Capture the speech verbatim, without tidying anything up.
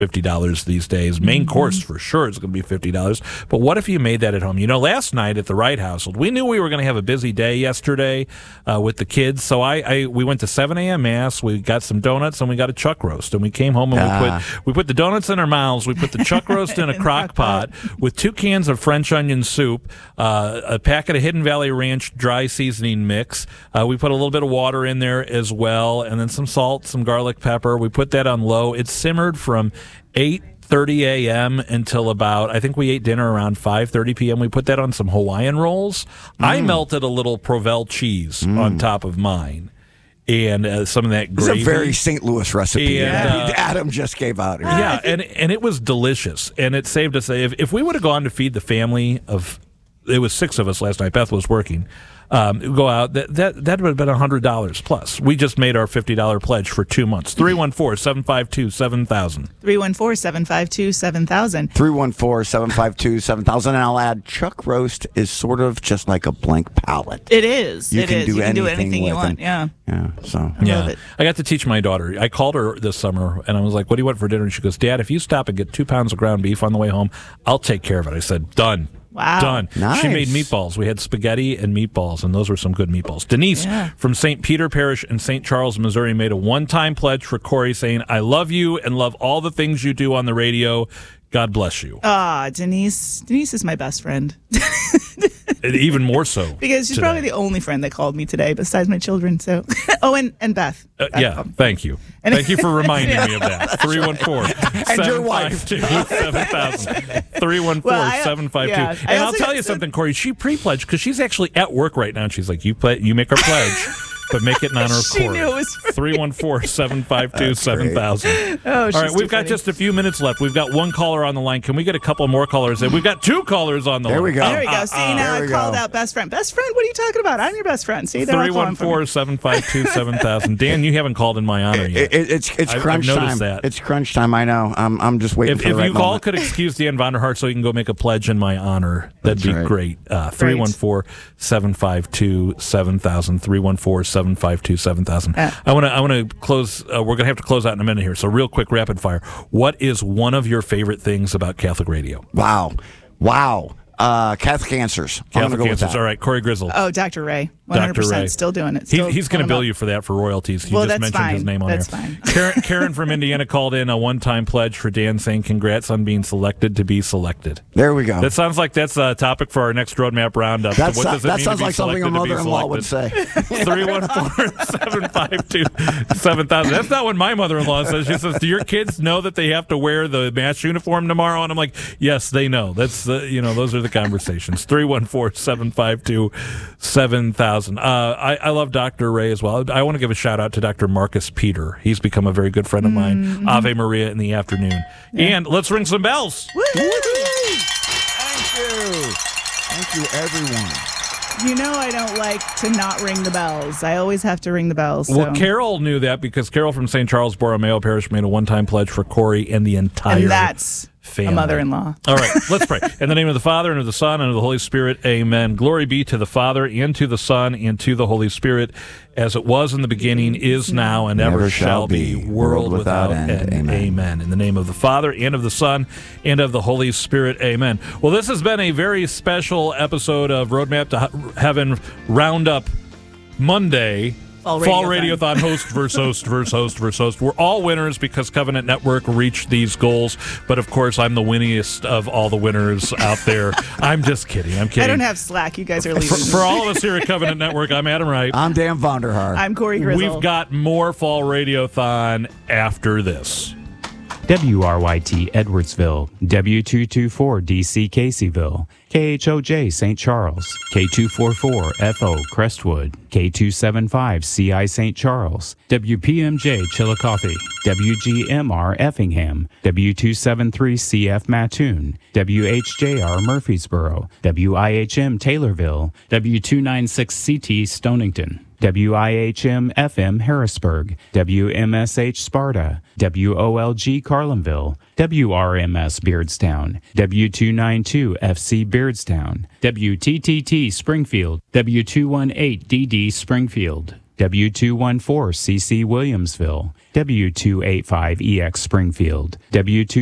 fifty dollars these days. Main Mm-hmm. course for sure is going to be fifty dollars. But what if you made that at home? You know, last night at the Wright household, we knew we were going to have a busy day yesterday uh, with the kids. So I, I we went to seven a.m. Mass. We got some donuts and we got a chuck roast. And we came home and Ah. we put we put the donuts in our mouths. We put the chuck roast in a crock pot with two cans of French onion soup, uh, a packet of Hidden Valley Ranch dry seasoning mix. Uh, we put a little bit of water in there as well, and then some salt, some garlic pepper. We put that on low. It simmered from eight thirty a.m. until about, I think we ate dinner around five thirty p.m. We put that on some Hawaiian rolls. Mm. I melted a little Provel cheese mm. on top of mine. And uh, some of that gravy. It's a very Saint Louis recipe. And, uh, Adam just gave out. Yeah, and and it was delicious. And it saved us. If, if we would have gone to feed the family of, it was six of us last night, Beth was working, um, go out, that, that, that would have been one hundred dollars plus. We just made our fifty dollars pledge for two months. three one four, seven five two, seven thousand. three one four, seven five two, seven thousand. three one four, seven five two, seven thousand. And I'll add, chuck roast is sort of just like a blank palette. It is. You it can is. do you can do anything anything you with want. it. Yeah. Yeah, so. I yeah. love it. I got to teach my daughter. I called her this summer, and I was like, what do you want for dinner? And she goes, Dad, if you stop and get two pounds of ground beef on the way home, I'll take care of it. I said, done. Wow. Done. Nice. She made meatballs. We had spaghetti and meatballs, and those were some good meatballs. Denise Yeah. from Saint Peter Parish in Saint Charles, Missouri, made a one-time pledge for Corey saying, I love you and love all the things you do on the radio. God bless you. Ah, Denise. Denise is my best friend. And even more so. Because she's today. probably the only friend that called me today besides my children. So, oh, and, and Beth. Uh, Beth yeah, called. thank you. And- Thank you for reminding me of that. three one four, seven five two, seven thousand. three one four, seven five two. yeah. I And I'll also tell got you some- something, Corey. She pre-pledged because she's actually at work right now. And she's like, you play, you make her pledge, but make it in honor of She Corey. knew it was free. three one four, seven five two, seven thousand. Oh, All she's right, too we've got funny. just a few minutes left. We've got one caller on the line. Can we get a couple more callers in? We've got two callers on the There line. we go. There we go. See, now there I we called go. out best friend. Best friend? What are you talking about? I'm your best friend. See, they're all three calling one for me. four, seven five two, seven thousand. Dan, you haven't called in my honor yet. It, it, it's it's I've- crunch I've noticed time. that. It's crunch time. I know. I'm I'm just waiting If, for if the right you call, moment. could excuse Dan Vonderhart so he can go make a pledge in my honor. That'd That's be right. great. Uh, three one four, seven five two, seven thousand. three one four, seven five two, seven thousand. Uh. I want to I want to close. Uh, we're going to have to close out in a minute here. So real quick, rapid fire. What is one of your favorite things about Catholic radio? Wow. Wow. Uh, Catholic Answers. I'm gonna Catholic go with Answers. that. All right, Corey Grizzle. Oh, Doctor Ray. one hundred Doctor percent Ray. still doing it. He, Still he's going to pulling bill up. you for that for royalties. You Well, just that's mentioned his fine. name on That's here. fine. Karen, Karen from Indiana called in a one-time pledge for Dan saying congrats on being selected to be selected. There we go. That sounds like that's a topic for our next roadmap roundup. That's, what does it that mean sounds to be like something a selected to be mother-in-law would selected? say. three one four, seven five two, seven thousand. That's not what my mother-in-law says. She says, do your kids know that they have to wear the mass uniform tomorrow? And I'm like, yes, they know. That's the, you know, those are the conversations. three one four, seven five two, seven thousand. Uh, I, I love Doctor Ray as well. I want to give a shout out to Doctor Marcus Peter. He's become a very good friend of mine. Mm-hmm. Ave Maria in the afternoon. And let's ring some bells. Thank you. Thank you, everyone. You know I don't like to not ring the bells. I always have to ring the bells. So. Well, Carol knew that because Carol from Saint Charles Borromeo Parish made a one-time pledge for Corey and the entire and that's family. a mother-in-law. All right, let's pray. In the name of the Father, and of the Son, and of the Holy Spirit, amen. Glory be to the Father, and to the Son, and to the Holy Spirit, as it was in the beginning, is now, and ever, Never shall shall be, be, world without end. Amen. Amen. In the name of the Father, and of the Son, and of the Holy Spirit, amen. Well, this has been a very special episode of Roadmap to Heaven Roundup Monday. Fall Fall Radiothon. Radiothon host versus host versus host versus host. We're all winners because Covenant Network reached these goals. But of course, I'm the winniest of all the winners out there. I'm just kidding. I'm kidding. I don't have slack. You guys are leaving. for, for all of us here at Covenant Network, I'm Adam Wright. I'm Dan Vonderhaar. I'm Corey Grizzle. We've got more Fall Radiothon after this. W R Y T Edwardsville, W two twenty-four D C Caseyville, K H O J Saint Charles, K two forty-four F O Crestwood, K two seventy-five C I Saint Charles, W P M J Chillicothe, W G M R Effingham, W two seventy-three C F Mattoon, W H J R Murfreesboro, W I H M Taylorville, W two ninety-six C T Stonington, W I H M F M Harrisburg, W M S H Sparta, W O L G Carlinville, W R M S Beardstown, W two ninety-two F C Beardstown, W T T T Springfield, W two eighteen D D Springfield, W two fourteen C C Williamsville, W two eighty-five E X Springfield, W two